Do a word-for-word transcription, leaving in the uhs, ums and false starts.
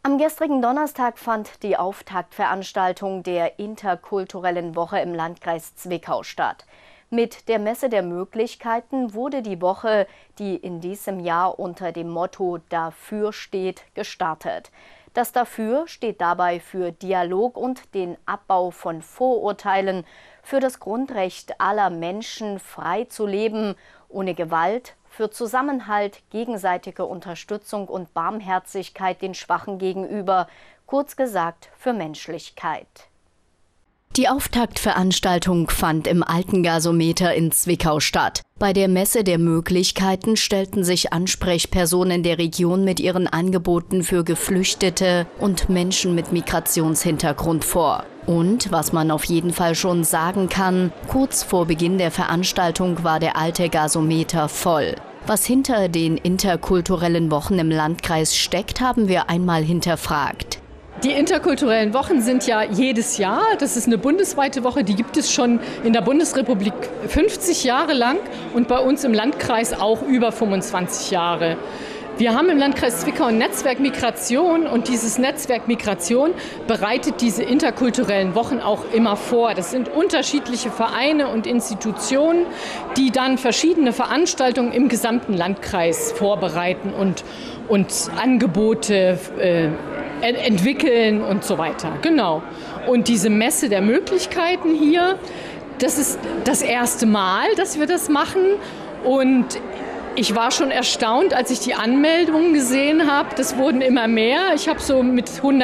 Am gestrigen Donnerstag fand die Auftaktveranstaltung der Interkulturellen Woche im Landkreis Zwickau statt. Mit der Messe der Möglichkeiten wurde die Woche, die in diesem Jahr unter dem Motto Dafür steht, gestartet. Das Dafür steht dabei für Dialog und den Abbau von Vorurteilen, für das Grundrecht aller Menschen, frei zu leben, ohne Gewalt, für Zusammenhalt, gegenseitige Unterstützung und Barmherzigkeit den Schwachen gegenüber, kurz gesagt für Menschlichkeit. Die Auftaktveranstaltung fand im Alten Gasometer in Zwickau statt. Bei der Messe der Möglichkeiten stellten sich Ansprechpersonen der Region mit ihren Angeboten für Geflüchtete und Menschen mit Migrationshintergrund vor. Und, was man auf jeden Fall schon sagen kann, kurz vor Beginn der Veranstaltung war der Alte Gasometer voll. Was hinter den interkulturellen Wochen im Landkreis steckt, haben wir einmal hinterfragt. Die interkulturellen Wochen sind ja jedes Jahr. Das ist eine bundesweite Woche, die gibt es schon in der Bundesrepublik fünfzig Jahre lang und bei uns im Landkreis auch über fünfundzwanzig Jahre. Wir haben im Landkreis Zwickau ein Netzwerk Migration und dieses Netzwerk Migration bereitet diese interkulturellen Wochen auch immer vor. Das sind unterschiedliche Vereine und Institutionen, die dann verschiedene Veranstaltungen im gesamten Landkreis vorbereiten und, und Angebote äh, entwickeln und so weiter. Genau. Und diese Messe der Möglichkeiten hier, das ist das erste Mal, dass wir das machen. Und ich war schon erstaunt, als ich die Anmeldungen gesehen habe. Das wurden immer mehr. Ich habe so mit hundert